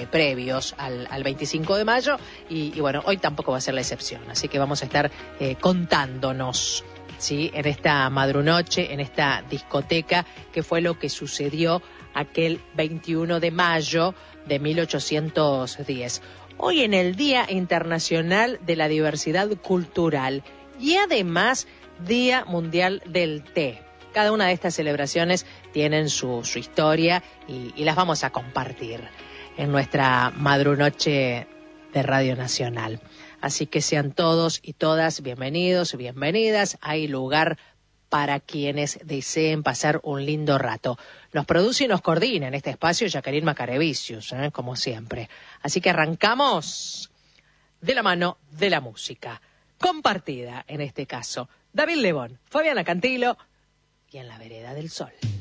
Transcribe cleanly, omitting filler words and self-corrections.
previos al 25 de mayo y bueno, hoy tampoco va a ser la excepción, así que vamos a estar contándonos, ¿sí?, en esta madrunoche, en esta discoteca, qué fue lo que sucedió aquel 21 de mayo de 1810. Hoy en el Día Internacional de la Diversidad Cultural y además Día Mundial del Té. Cada una de estas celebraciones tienen su historia y las vamos a compartir en nuestra madrunoche de Radio Nacional. Así que sean todos y todas bienvenidos y bienvenidas. Hay lugar para quienes deseen pasar un lindo rato. Nos produce y nos coordina en este espacio Jacqueline Macarevicius, como siempre. Así que arrancamos de la mano de la música, compartida en este caso. David Lebón, Fabiana Cantilo y En la Vereda del Sol.